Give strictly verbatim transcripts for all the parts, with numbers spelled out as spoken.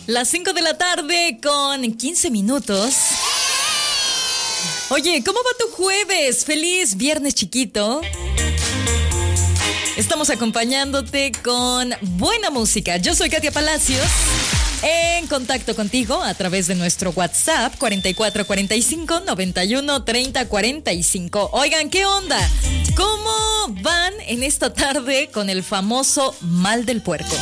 Las cinco de la tarde con quince minutos. Oye, ¿cómo va tu jueves? Feliz viernes chiquito. Estamos acompañándote con buena música. Yo soy Katia Palacios, en contacto contigo a través de nuestro WhatsApp cuarenta y cuatro cuarenta y cinco noventa y uno treinta cuarenta y cinco. Oigan, ¿qué onda? ¿Cómo van en esta tarde con el famoso mal del puerco?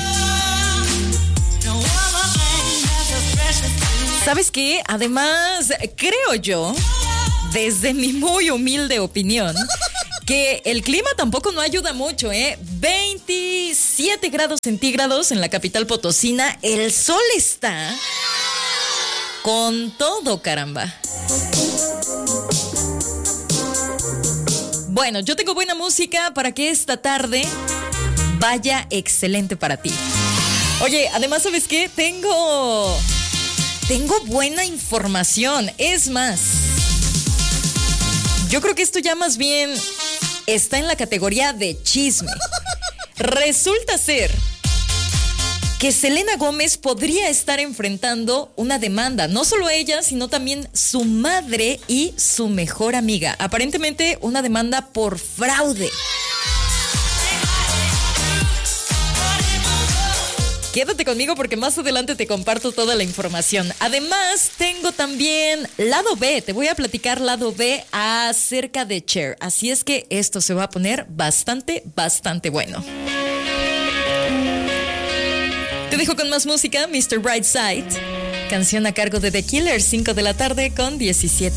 ¿Sabes qué? Además, creo yo, desde mi muy humilde opinión, que el clima tampoco no ayuda mucho, ¿eh? veintisiete grados centígrados en la capital potosina. El sol está con todo, caramba. Bueno, yo tengo buena música para que esta tarde vaya excelente para ti. Oye, además, ¿sabes qué? Tengo... Tengo buena información. Es más, yo creo que esto ya más bien está en la categoría de chisme. Resulta ser que Selena Gómez podría estar enfrentando una demanda. No solo ella, sino también su madre y su mejor amiga. Aparentemente una demanda por fraude. Quédate conmigo porque más adelante te comparto toda la información. Además, tengo también lado B. Te voy a platicar lado B acerca de Cher. Así es que esto se va a poner bastante, bastante bueno. Te dejo con más música, mister Brightside. Canción a cargo de The Killers, cinco de la tarde con diecisiete.